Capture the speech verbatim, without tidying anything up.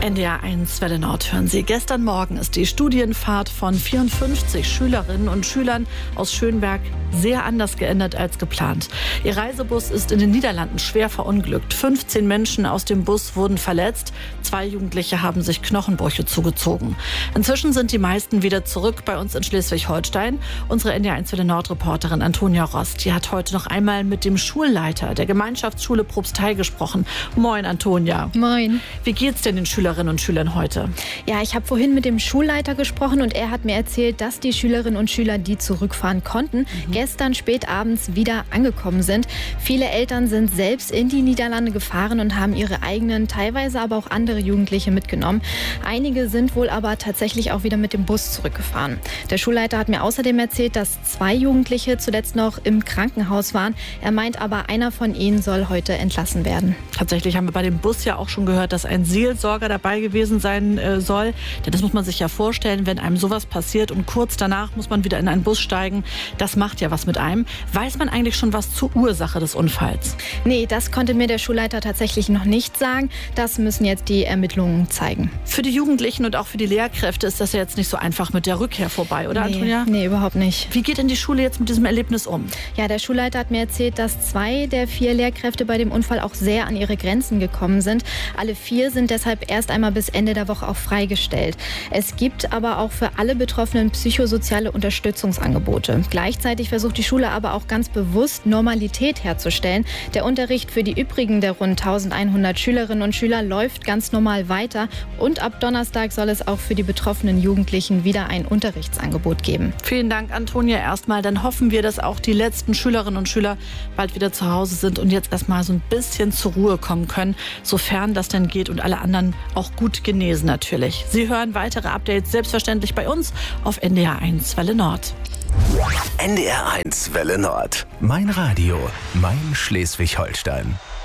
N D R eins Welle Nord hören Sie. Gestern Morgen ist die Studienfahrt von vierundfünfzig Schülerinnen und Schülern aus Schönberg sehr anders geendet als geplant. Ihr Reisebus ist in den Niederlanden schwer verunglückt. fünfzehn Menschen aus dem Bus wurden verletzt. Zwei Jugendliche haben sich Knochenbrüche zugezogen. Inzwischen sind die meisten wieder zurück bei uns in Schleswig-Holstein. Unsere N D R eins Welle Nord-Reporterin Antonia Rost, die hat heute noch einmal mit dem Schulleiter der Gemeinschaftsschule Probstheil gesprochen. Moin, Antonia. Moin. Wie geht's denn den Schülerinnen und Schülern heute? Ja, ich habe vorhin mit dem Schulleiter gesprochen und er hat mir erzählt, dass die Schülerinnen und Schüler, die zurückfahren konnten, mhm. gestern spät abends wieder angekommen sind. Viele Eltern sind selbst in die Niederlande gefahren und haben ihre eigenen, teilweise aber auch andere Jugendliche mitgenommen. Einige sind wohl aber tatsächlich auch wieder mit dem Bus zurückgefahren. Der Schulleiter hat mir außerdem erzählt, dass zwei Jugendliche zuletzt noch im Krankenhaus waren. Er meint aber, einer von ihnen soll heute entlassen werden. Tatsächlich haben wir bei dem Bus ja auch schon gehört, dass ein Seelsorger dabei gewesen sein äh, soll. Denn das muss man sich ja vorstellen, wenn einem sowas passiert und kurz danach muss man wieder in einen Bus steigen. Das macht ja was mit einem. Weiß man eigentlich schon was zur Ursache des Unfalls? Nee, das konnte mir der Schulleiter tatsächlich noch nicht sagen. Das müssen jetzt die Ermittlungen zeigen. Für die Jugendlichen und auch für die Lehrkräfte ist das ja jetzt nicht so einfach mit der Rückkehr vorbei, oder nee, Antonia? Nee, überhaupt nicht. Wie geht denn die Schule jetzt mit diesem Erlebnis um? Ja, der Schulleiter hat mir erzählt, dass zwei der vier Lehrkräfte bei dem Unfall auch sehr an ihre Grenzen gekommen sind. Alle vier sind deshalb erst einmal bis Ende der Woche auch freigestellt. Es gibt aber auch für alle Betroffenen psychosoziale Unterstützungsangebote. Gleichzeitig versucht die Schule aber auch ganz bewusst, Normalität herzustellen. Der Unterricht für die übrigen der rund eintausendeinhundert Schülerinnen und Schüler läuft ganz normal weiter. Und ab Donnerstag soll es auch für die betroffenen Jugendlichen wieder ein Unterrichtsangebot geben. Vielen Dank, Antonia. Erstmal, dann hoffen wir, dass auch die letzten Schülerinnen und Schüler bald wieder zu Hause sind und jetzt erstmal so ein bisschen zur Ruhe kommen können, sofern das denn geht und alle anderen auch gut genesen natürlich. Sie hören weitere Updates selbstverständlich bei uns auf N D R eins Welle Nord. N D R eins Welle Nord. Mein Radio, mein Schleswig-Holstein.